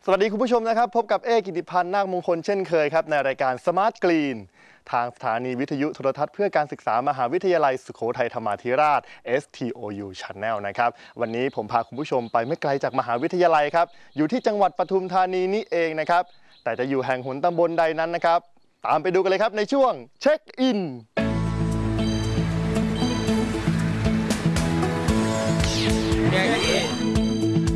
สวัสดีคุณผู้ชมนะครับพบกับกิติพันธ์นาคมงคลเช่นเคยครับในรายการ Smart Green ทางสถานีวิทยุโทรทัศน์เพื่อการศึกษามหาวิทยาลัยสุโขทัยธรรมาธิราช STOU Channel นะครับวันนี้ผมพาคุณผู้ชมไปไม่ไกลจากมหาวิทยาลัยครับอยู่ที่จังหวัดปทุมธานีนี่เองนะครับแต่จะอยู่แห่งหนตำบลใดนั้นนะครับตามไปดูกันเลยครับในช่วงเช็คอิน